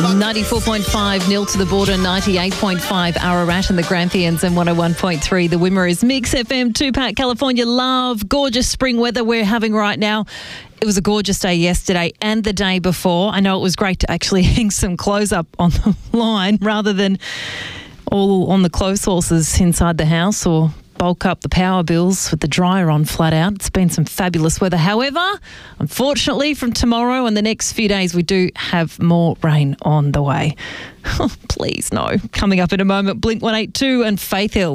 94.5 Nil to the Border, 98.5 Ararat and the Grampians, and 101.3 the Wimmera. Mix FM 2-Pack California love. Gorgeous spring weather we're having right now. It was a gorgeous day yesterday and the day before. I know it was great to actually hang some clothes up on the line rather than all on the clothes horses inside the house or bulk up the power bills with the dryer on flat out. It's been some fabulous weather. However, unfortunately, from tomorrow and the next few days, we do have more rain on the way. Please no. Coming up in a moment, Blink 182 and Faith Hill.